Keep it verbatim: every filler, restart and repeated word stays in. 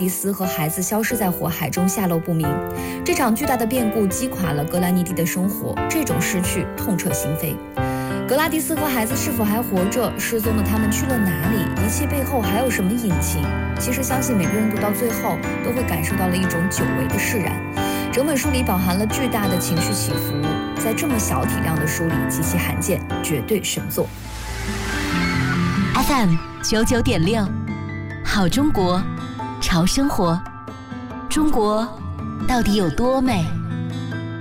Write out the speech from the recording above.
蒂斯和孩子消失在火海中，下落不明。这场巨大的变故击垮了格兰尼迪的生活，这种失去痛彻心扉。格拉迪斯和孩子是否还活着？失踪的他们去了哪里？一切背后还有什么隐情？其实相信每个人读到最后都会感受到了一种久违的释然。整本书里饱含了巨大的情绪起伏，在这么小体量的书里极其罕见，绝对神作。 F M 九九点六，好中国，潮生活。中国到底有多美？